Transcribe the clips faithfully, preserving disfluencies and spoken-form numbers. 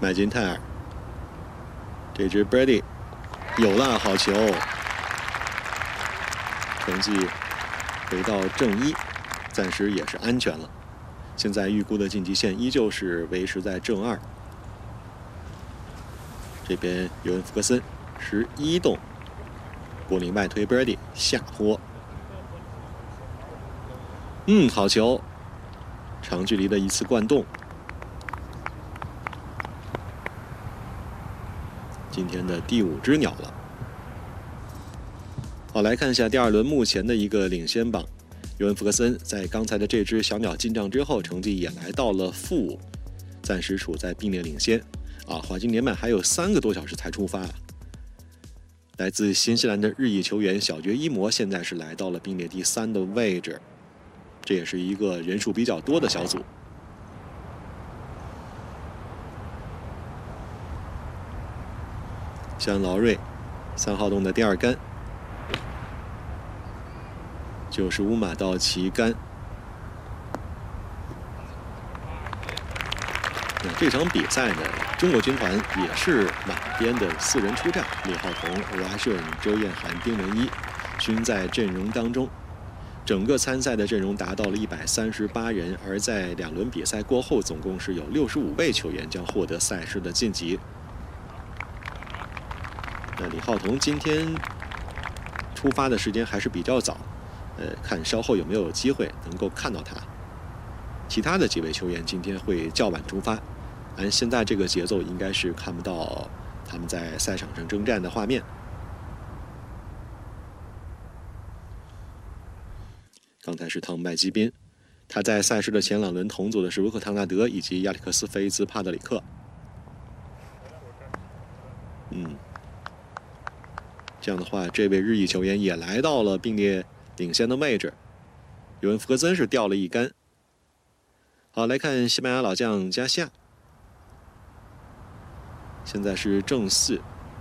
麦金泰尔，这支 birdie 有了，好球，成绩回到正一，暂时也是安全了。现在预估的晋级线依旧是维持在正二。这边尤文福克森十一洞，果岭外推 birdie 下坡，嗯，好球，长距离的一次灌洞。今天的第五只鸟了。好，来看一下第二轮目前的一个领先榜。尤文福克森在刚才的这只小鸟进账之后，成绩也来到了负五，暂时处在并列领先。啊，华金年迈还有三个多小时才出发啊。来自新西兰的日裔球员小爵伊摩现在是来到了并列第三的位置，这也是一个人数比较多的小组。像劳瑞，三号洞的第二杆。九十五码到旗杆。那这场比赛呢，中国军团也是满编的四人出战，李浩彤、欧拉顺、周彦涵、丁文一均在阵容当中。整个参赛的阵容达到了一百三十八人，而在两轮比赛过后，总共是有六十五位球员将获得赛事的晋级。那李浩彤今天出发的时间还是比较早。呃，看稍后有没有机会能够看到他。其他的几位球员今天会较晚出发，按现在这个节奏，应该是看不到他们在赛场上征战的画面。刚才是汤姆麦基宾，他在赛事的前两轮同组的是维克唐纳德以及亚历克斯菲兹帕德里克。嗯，这样的话，这位日裔球员也来到了并列领先的位置，尤文福克森是掉了一杆。好，来看西班牙老将加西亚，现在是正四，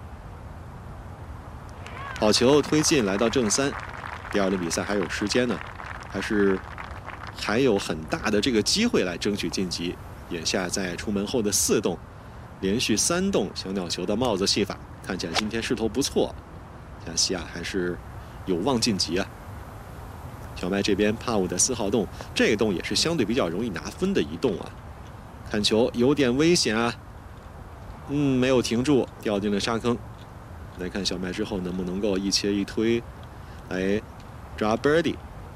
好球推进来到正三。第二轮比赛还有时间呢，还是还有很大的这个机会来争取晋级。眼下在出门后的四洞，连续三洞小鸟球的帽子戏法，看起来今天势头不错，加西亚还是有望晋级啊。小麦这边帕五的四号洞，这个洞也是相对比较容易拿分的一洞啊。看球有点危险啊，嗯，没有停住，掉进了沙坑。来看小麦之后能不能够一切一推，来抓 birdie。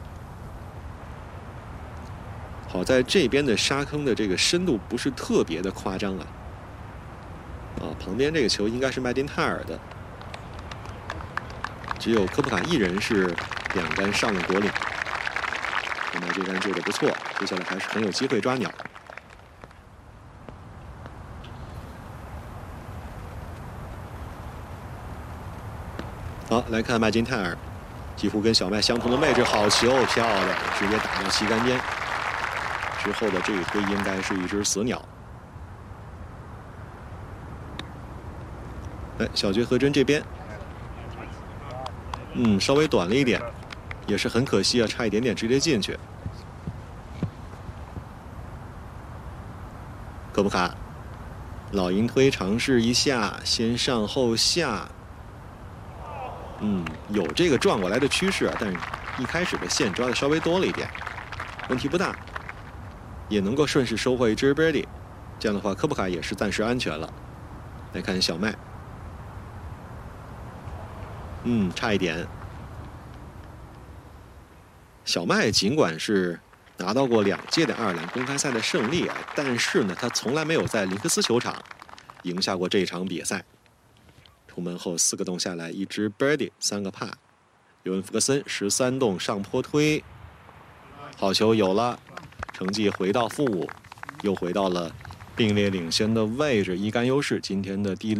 好在这边的沙坑的这个深度不是特别的夸张啊。啊，旁边这个球应该是麦丁泰尔的，只有科普卡一人是两杆上了果岭。小麦这杆救得不错，接下来还是很有机会抓鸟。好，来看麦金泰尔，几乎跟小麦相同的位置，好球，漂亮，直接打到旗杆边。之后的这一推应该是一只死鸟。哎，小爵和真这边，嗯，稍微短了一点。也是很可惜啊，差一点点直接进去。科普卡，老鹰推尝试一下，先上后下。嗯，有这个转过来的趋势啊，但是一开始的线抓的稍微多了一点，问题不大，也能够顺势收获一只 birdie。这样的话，科普卡也是暂时安全了。来看小麦，嗯，差一点。小麦尽管是拿到过两届的爱尔兰公开赛的胜利啊，但是呢，他从来没有在林克斯球场赢下过这场比赛。出门后四个洞下来，一只 birdie， 三个帕。尤文福克森十三洞上坡推，好球有了，成绩回到负五，又回到了并列领先的位置，一杆优势。今天的第